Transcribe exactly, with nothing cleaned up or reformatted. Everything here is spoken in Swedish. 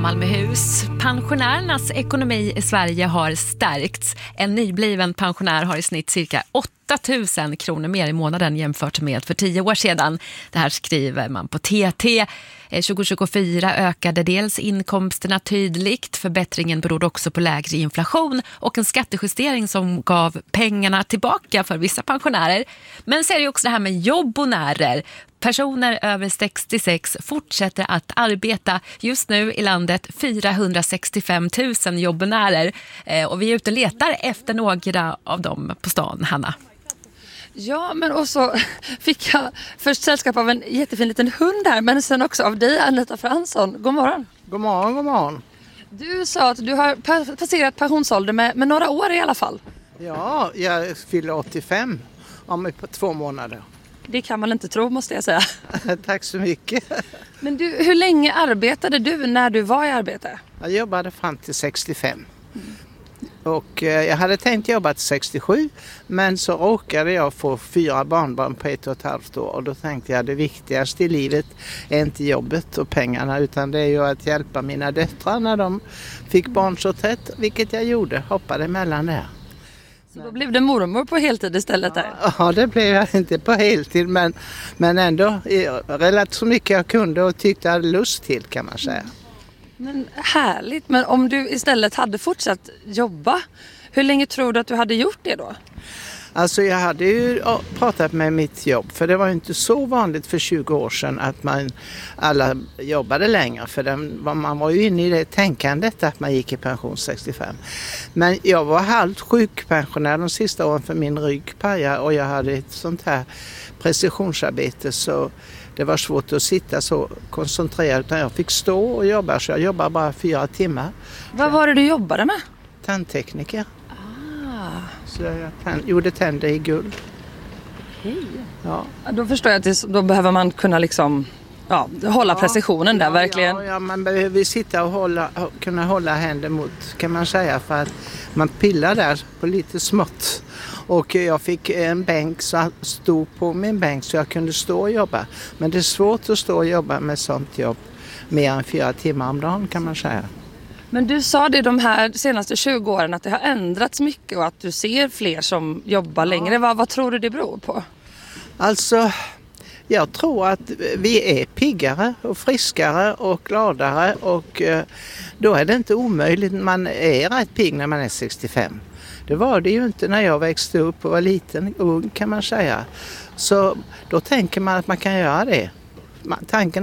Malmöhus. Pensionärernas ekonomi i Sverige har stärkts. En nybliven pensionär har i snitt cirka åtta tusen kronor mer i månaden jämfört med för tio år sedan. Det här skriver man på T T. tjugo tjugofyra ökade dels inkomsterna tydligt. Förbättringen berodde också på lägre inflation och en skattejustering som gav pengarna tillbaka för vissa pensionärer. Men så är det också det här med jobbonärer. Personer över sextiosex fortsätter att arbeta. Just nu i landet fyrahundrasextiofem tusen jobbonärer. Och vi är ute och letar efter några av dem på stan, Hanna. Ja, men också fick jag först sällskap av en jättefin liten hund här, men sen också av dig, Anita Fransson. God morgon. God morgon, god morgon. Du sa att du har passerat pensionsålder med, med några år i alla fall. Ja, jag fyller åttiofem om på två månader. Det kan man inte tro, måste jag säga. Tack så mycket. Men du, hur länge arbetade du när du var i arbete? Jag jobbade fram till sextiofem. Mm. Och eh, jag hade tänkt jobba till sextiosju, men så råkade jag få fyra barnbarn på ett och ett halvt år. Och då tänkte jag att det viktigaste i livet är inte jobbet och pengarna, utan det är ju att hjälpa mina döttrar när de fick barn så tätt, vilket jag gjorde, hoppade emellan där. Så då blev det mormor på heltid istället där? Ja, det blev jag inte på heltid, men, men ändå relativt så mycket jag kunde och tyckte jag hade lust till, kan man säga. Men härligt, men om du istället hade fortsatt jobba, hur länge tror du att du hade gjort det då? Alltså jag hade ju pratat med mitt jobb, för det var ju inte så vanligt för tjugo år sedan att man alla jobbade längre, för den, man var ju inne i det tänkandet att man gick i pension sextiofem. Men jag var halvt sjukpensionär de sista åren för min rygg pajade och jag hade ett sånt här precisionsarbete, så det var svårt att sitta så koncentrerad, utan jag fick stå och jobba, så jag jobbade bara fyra timmar. Vad var det du jobbade med? Tandtekniker. Ah. Så jag tänd, gjorde tänder i guld. Hej. Ja. Då förstår jag att det, då behöver man kunna liksom, ja, hålla ja, precisionen där, ja, verkligen. Ja, ja, man behöver sitta och hålla, kunna hålla händer mot, kan man säga, för att man pillar där på lite smått. Och jag fick en bänk så stod på min bänk så jag kunde stå och jobba. Men det är svårt att stå och jobba med sånt jobb mer än fyra timmar om dagen, kan man säga. Men du sa det de här senaste tjugo åren att det har ändrats mycket och att du ser fler som jobbar ja. längre. Vad, vad tror du det beror på? Alltså, jag tror att vi är piggare och friskare och gladare, och då är det inte omöjligt. Man är rätt pigg när man är sextiofem. Det var det ju inte när jag växte upp och var liten, ung, kan man säga. Så då tänker man att man kan göra det. Tanken